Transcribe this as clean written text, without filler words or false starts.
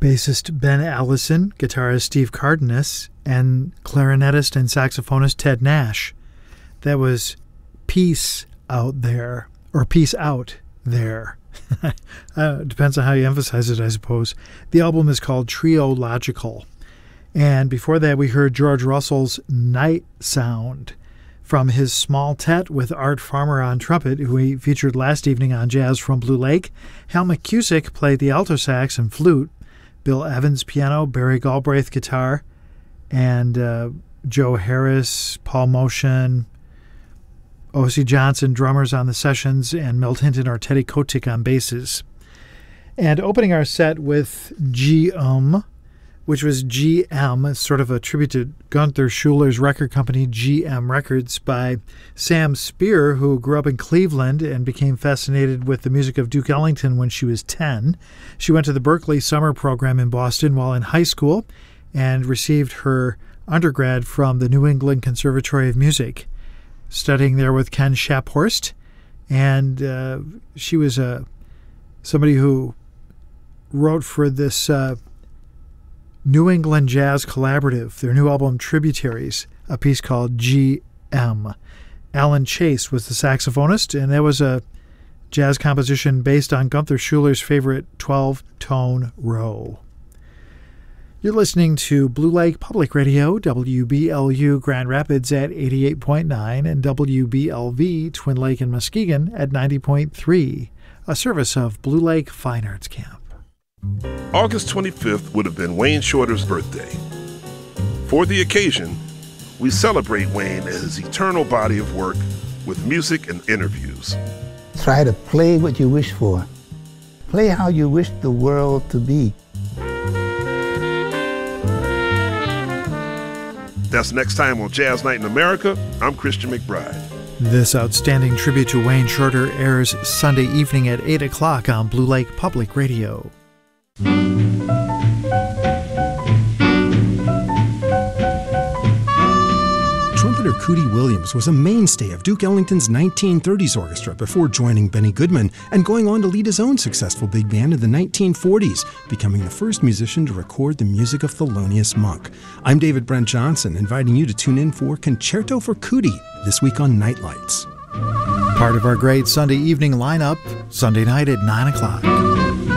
bassist Ben Allison, guitarist Steve Cardenas, and clarinetist and saxophonist Ted Nash. That was Peace Out There, or Peace Out There. Depends on how you emphasize it, I suppose. The album is called Trio Logical. And before that, we heard George Russell's Night Sound from his small tet with Art Farmer on trumpet, who we featured last evening on Jazz from Blue Lake. Hal McCusick played the alto sax and flute, Bill Evans piano, Barry Galbraith guitar, and Joe Harris, Paul Motion, O.C. Johnson drummers on the sessions, and Milt Hinton or Teddy Kotick on basses. And opening our set with which was GM, sort of a tribute to Gunther Schuler's record company, GM Records, by Sam Spear, who grew up in Cleveland and became fascinated with the music of Duke Ellington when she was 10. She went to the Berklee Summer Program in Boston while in high school and received her undergrad from the New England Conservatory of Music, studying there with Ken Shaphorst. And she was somebody who wrote for this New England Jazz Collaborative, their new album Tributaries, a piece called GM. Alan Chase was the saxophonist, and that was a jazz composition based on Gunther Schuler's favorite 12-tone row. You're listening to Blue Lake Public Radio, WBLU Grand Rapids at 88.9 and WBLV Twin Lake and Muskegon at 90.3, a service of Blue Lake Fine Arts Camp. August 25th would have been Wayne Shorter's birthday. For the occasion, we celebrate Wayne and his eternal body of work with music and interviews. Try to play what you wish for. Play how you wish the world to be. That's next time on Jazz Night in America. I'm Christian McBride. This outstanding tribute to Wayne Shorter airs Sunday evening at 8 o'clock on Blue Lake Public Radio. Trumpeter Cootie Williams was a mainstay of Duke Ellington's 1930s orchestra before joining Benny Goodman and going on to lead his own successful big band in the 1940s, becoming the first musician to record the music of Thelonious Monk. I'm David Brent Johnson, inviting you to tune in for Concerto for Cootie this week on Nightlights. Part of our great Sunday evening lineup, Sunday night at 9 o'clock.